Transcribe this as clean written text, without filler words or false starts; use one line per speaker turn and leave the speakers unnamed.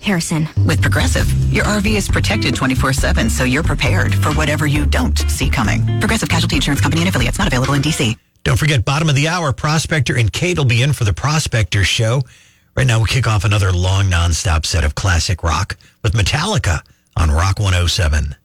Harrison.
With Progressive, your RV is protected 24/7, so you're prepared for whatever you don't see coming. Progressive Casualty Insurance Company and affiliates, not available in D.C.
Don't forget, bottom of the hour, Prospector and Kate will be in for the Prospector show. Right now, we'll kick off another long, nonstop set of classic rock with Metallica on Rock 107.